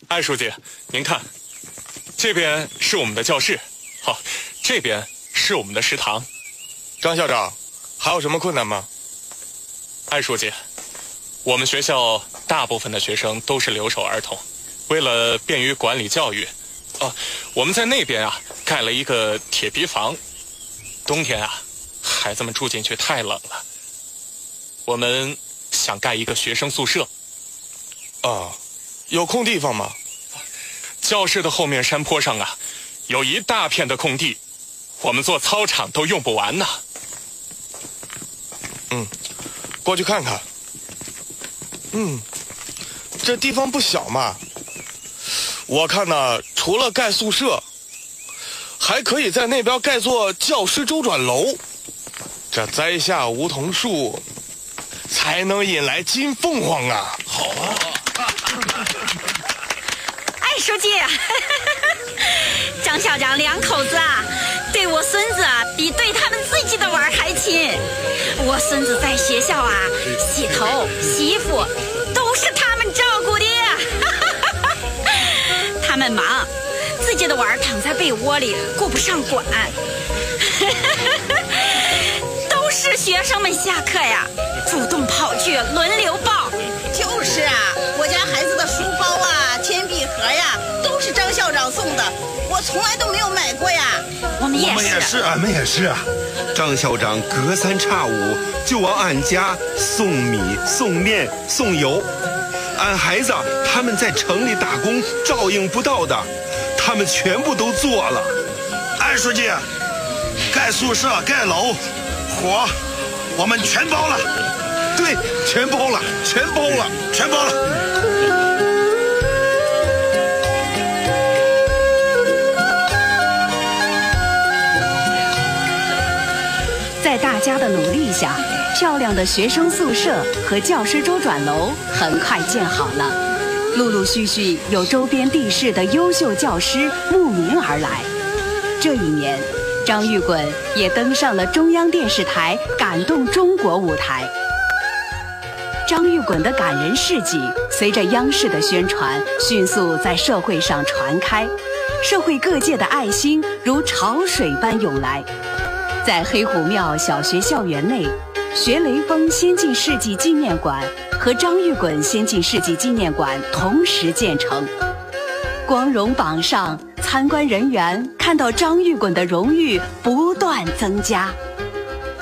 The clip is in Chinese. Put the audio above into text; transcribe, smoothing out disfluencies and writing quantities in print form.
艾书记，您看，这边是我们的教室，好，这边是我们的食堂。 张校长，还有什么困难吗？ 艾书记，我们学校大部分的学生都是留守儿童，为了便于管理教育，我们在那边啊盖了一个铁皮房，冬天啊，孩子们住进去太冷了，我们想盖一个学生宿舍。 有空地方吗？ 教室的后面山坡上啊，有一大片的空地，我们做操场都用不完呢。 过去看看。这地方不小嘛。我看呢，除了盖宿舍，还可以在那边盖座教师周转楼。这栽下梧桐树，才能引来金凤凰啊！ 好啊！ 艾书记，张校长两口子啊，对我孙子啊，比对他们自己的娃还亲。我孙子在学校啊，洗头、洗衣服，都是他们照顾的。他们忙，自己的娃躺在被窝里，顾不上管。都是学生们下课呀，主动跑去轮流抱。 就是啊，我家孩子的书包啊、铅笔盒呀，都是张校长送的，我从来都没有买过呀。 我们也是啊，张校长隔三差五就往俺家送米、送面、送油。俺孩子他们在城里打工照应不到的，他们全部都做了。 艾书记，盖宿舍、盖楼，活我们全包了。 对，全包了。 在大家的努力下，漂亮的学生宿舍和教师周转楼很快建好了。陆陆续续有周边地市的优秀教师慕名而来。这一年，张玉滚也登上了中央电视台感动中国舞台。张玉滚的感人事迹随着央视的宣传，迅速在社会上传开，社会各界的爱心如潮水般涌来。在黑虎庙小学校园内，学雷锋先进事迹纪念馆和张玉滚先进事迹纪念馆同时建成。光荣榜上，参观人员看到张玉滚的荣誉不断增加。